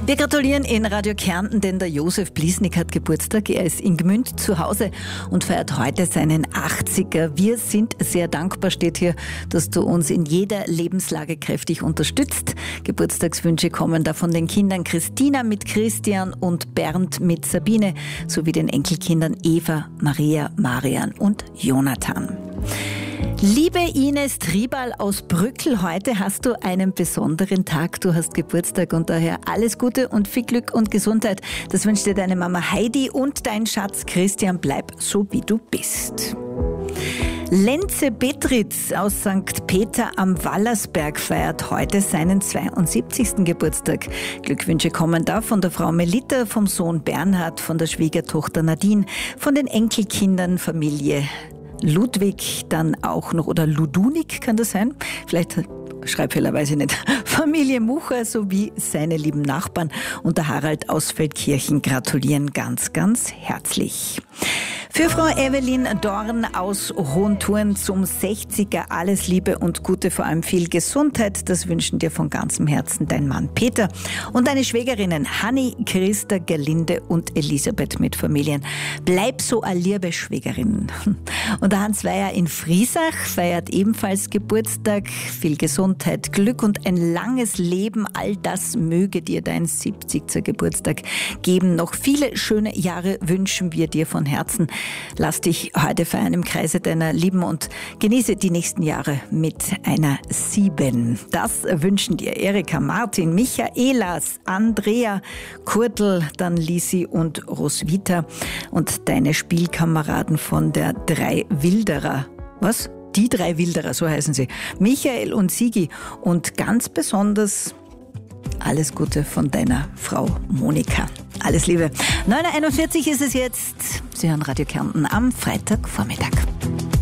Wir gratulieren in Radio Kärnten, denn der Josef Bliesnik hat Geburtstag. Er ist in Gmünd zu Hause und feiert heute seinen 80er. Wir sind sehr dankbar, steht hier, dass du uns in jeder Lebenslage kräftig unterstützt. Geburtstagswünsche kommen da von den Kindern Christina mit Christian und Bernd mit Sabine sowie den Enkelkindern Eva, Maria, Marian und Jonathan. Liebe Ines Tribal aus Brückl, heute hast du einen besonderen Tag. Du hast Geburtstag und daher alles Gute und viel Glück und Gesundheit. Das wünscht dir deine Mama Heidi und dein Schatz Christian. Bleib so, wie du bist. Lenze Betritz aus St. Peter am Wallersberg feiert heute seinen 72. Geburtstag. Glückwünsche kommen da von der Frau Melita, vom Sohn Bernhard, von der Schwiegertochter Nadine, von den Enkelkindern, Familie Ludwig, dann auch noch, oder Ludunik kann das sein? Vielleicht Schreibfehler, weiß ich nicht. Familie Mucher sowie seine lieben Nachbarn und der Harald aus Feldkirchen gratulieren ganz, ganz herzlich. Für Frau Evelyn Dorn aus Hohenthurn zum 60er alles Liebe und Gute, vor allem viel Gesundheit. Das wünschen dir von ganzem Herzen dein Mann Peter und deine Schwägerinnen Hanni, Christa, Gerlinde und Elisabeth mit Familien. Bleib so a liebe Schwägerin. Und der Hans Weier in Friesach feiert ebenfalls Geburtstag. Viel Gesundheit, Glück und ein langes Leben. All das möge dir dein 70. Geburtstag geben. Noch viele schöne Jahre wünschen wir dir von Herzen. Lass dich heute feiern im Kreise deiner Lieben und genieße die nächsten Jahre mit einer 7. Das wünschen dir Erika, Martin, Michaelas, Andrea, Kurtl, dann Lisi und Roswitha und deine Spielkameraden von der 3 Wilderer. Was? Die 3 Wilderer, so heißen sie. Michael und Sigi und ganz besonders alles Gute von deiner Frau Monika. Alles Liebe. 9:41 ist es jetzt. Sie hören Radio Kärnten am Freitagvormittag.